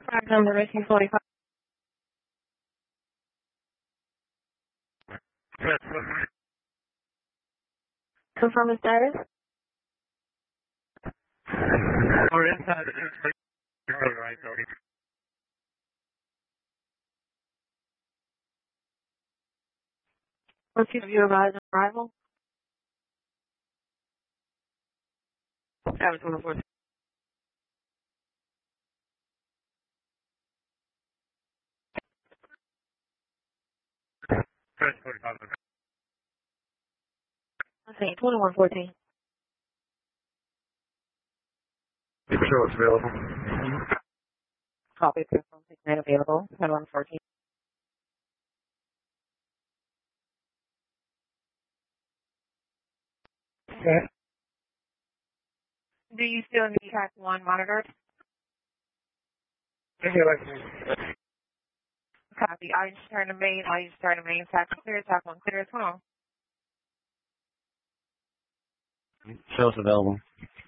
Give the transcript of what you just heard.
Flag number missing 45. Confirm the status. We're inside the right, sorry. Let's see if you arrived on arrival. 724. Press 45. I'm saying 2114. Sure, it's available. Copy. Phone 69 available. 2114. Okay. Do you still need track 1 monitored? Copy. I just turn the main. Track clear. Track 1 clear. Come on. Shows available.